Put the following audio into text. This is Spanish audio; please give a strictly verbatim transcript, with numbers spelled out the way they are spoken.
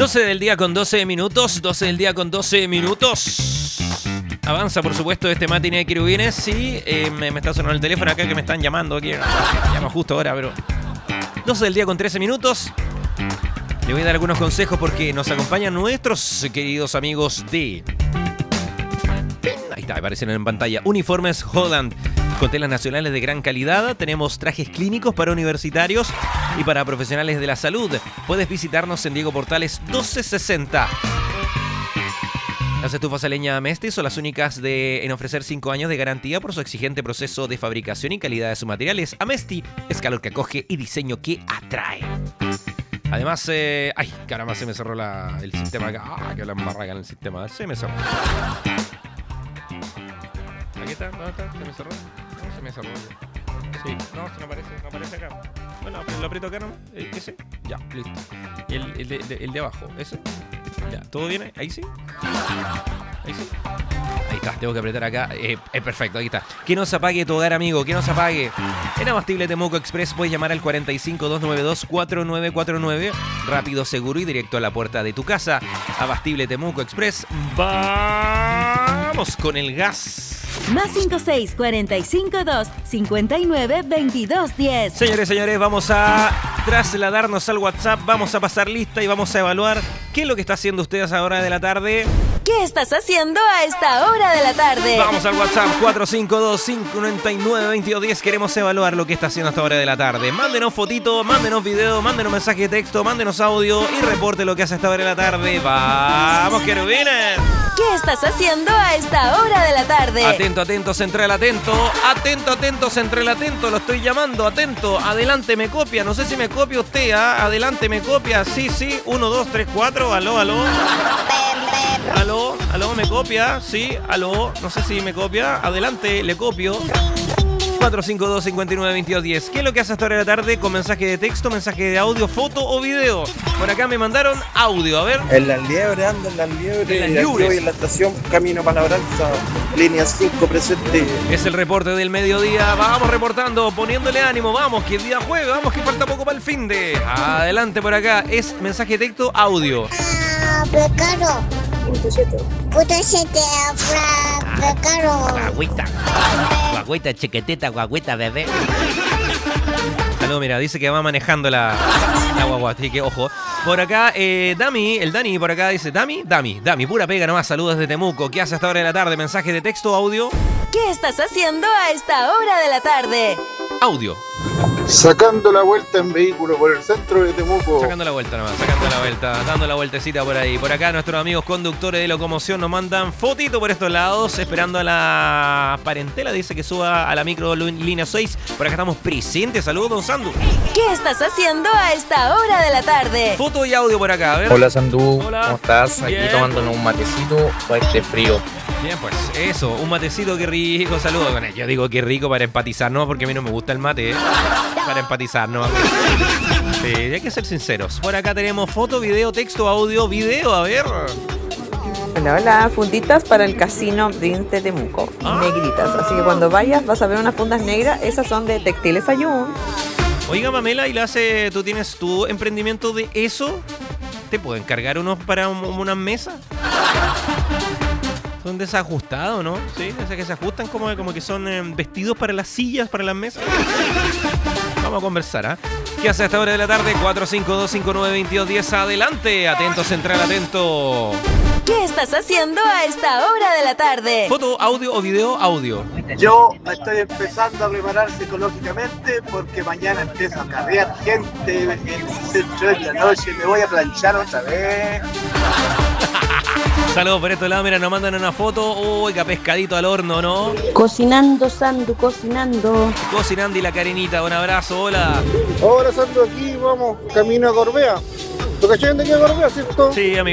doce del día con doce minutos, doce del día con doce minutos. Avanza, por supuesto, este matiné de querubines. Sí, eh, me, me está sonando el teléfono acá que me están llamando aquí. Me llama justo ahora, pero... doce del día con trece minutos. Le voy a dar algunos consejos porque nos acompañan nuestros queridos amigos de... Ahí está, aparecen en pantalla. Uniformes Holland. Con telas nacionales de gran calidad, tenemos trajes clínicos para universitarios y para profesionales de la salud. Puedes visitarnos en Diego Portales doce sesenta. Las estufas a leña Amesti son las únicas de, en ofrecer cinco años de garantía por su exigente proceso de fabricación y calidad de sus materiales. Amesti es calor que acoge y diseño que atrae. Además, eh, ay, caramba, se me cerró la, el sistema acá. Ah, que la embarraca en el sistema. Se me cerró. Aquí está, ¿dónde está? ¿Se me cerró? No, se me cerró. Sí, no, se no aparece, no aparece acá. Bueno, lo aprieto acá, ¿no? Ese, ya, listo. Y el, el, de, el de abajo, ese. Ya, ¿todo bien? ¿Ahí sí? ¿Ahí sí? Ahí está, tengo que apretar acá. Eh, es perfecto, ahí está. Que no se apague tu hogar, amigo, que no se apague. En Abastible Temuco Express puedes llamar al cuarenta y cinco, doscientos noventa y dos, cuarenta y nueve cuarenta y nueve. Rápido, seguro y directo a la puerta de tu casa. Abastible Temuco Express. Vamos con el gas. Más cincuenta y seis, cuarenta y cinco, dos, cincuenta y nueve, veintidós, diez. Señores, señores, vamos a trasladarnos al WhatsApp, vamos a pasar lista y vamos a evaluar qué es lo que está haciendo ustedes a esta hora de la tarde. ¿Qué estás haciendo a esta hora de la tarde? Vamos al WhatsApp cuatro cinco dos, cincuenta y nueve, veintidós, diez. Queremos evaluar lo que está haciendo a esta hora de la tarde. Mándenos fotito, mándenos video, mándenos mensaje de texto, mándenos audio y reporte lo que hace a esta hora de la tarde. ¡Vamos, querubines! ¿Qué estás haciendo a esta hora de la tarde? Atento, atento, central, atento. Atento, atento, central, atento. Lo estoy llamando, atento. Adelante, me copia. No sé si me copia usted, ¿ah? ¿eh? Adelante, me copia. Sí, sí. Uno, dos, tres, cuatro. Aló, aló. Aló, aló, me copia. Sí, aló. No sé si me copia. Adelante, le copio. cuatro cinco dos, cincuenta y nueve, veintidós, diez. ¿Qué es lo que hace hasta ahora de la tarde con mensaje de texto, mensaje de audio, foto o video? Por acá me mandaron audio, a ver. En las liebres, ando en las liebres. En las liebres. Hoy en la estación Camino para Labranza, línea cinco presente. Es el reporte del mediodía. Vamos reportando, poniéndole ánimo. Vamos, que el día juega. Vamos, que falta poco para el fin de. Adelante por acá. Es mensaje de texto, audio. Ah, pecado. Puta siete, pecado. Guagüita. Guagüita, chiquitita, guagüita, bebé. Salud, mira, dice que va manejando la, la guagua, así que ojo. Por acá, eh, Dami, el Dani por acá dice, Dami, Dami, Dami, pura pega nomás, saludos desde Temuco. ¿Qué hace a esta hora de la tarde? Mensaje de texto, audio. ¿Qué estás haciendo a esta hora de la tarde? Audio. Sacando la vuelta en vehículo por el centro de Temuco. Sacando la vuelta nomás, sacando la vuelta, dando la vueltecita por ahí. Por acá nuestros amigos conductores de locomoción nos mandan fotito por estos lados, esperando a la parentela, dice que suba a la micro línea seis. Por acá estamos presentes, saludos, don Sandu. ¿Qué estás haciendo a esta hora de la tarde? Foto y audio por acá, a ver. Hola Sandu, Hola. ¿cómo estás? Bien. Aquí tomándonos un matecito para este frío. Bien, pues eso, un matecito, qué rico, saludos. Bueno, yo digo qué rico para empatizar, no, porque a mí no me gusta el mate, ¿eh? Para empatizar, ¿no? Sí, hay que ser sinceros. Por acá tenemos foto, video, texto, audio, video, a ver. Hola, hola, funditas para el casino Dreams de Temuco, Ah. negritas, así que cuando vayas vas a ver unas fundas negras, esas son de Textiles Ayun. Oiga, Mamela, ¿y la hace, tú tienes tu emprendimiento de eso? ¿Te puedo encargar unos para un- unas mesas? Son desajustados, ¿no? Sí, esas que se ajustan como, como que son eh, vestidos para las sillas, para las mesas. Vamos a conversar, ¿ah? ¿Qué hace a esta hora de la tarde? cuatro cinco dos, cincuenta y nueve, veintidós, diez. Adelante, atento, central, atento. ¿Qué estás haciendo a esta hora de la tarde? Foto, audio o video, audio. Yo estoy empezando a preparar psicológicamente porque mañana empiezo a carrear gente en el centro de la noche. Me voy a planchar otra vez. Saludos por este lado, mira, nos mandan una foto. Uy, qué pescadito al horno, ¿no? Cocinando, Sandu, cocinando. Cocinando y la Karenita, un abrazo, hola. Ahora salgo aquí, vamos, camino a Gorbea. ¿Tú cachai de aquí a Gorbea, cierto? Sí, amigo.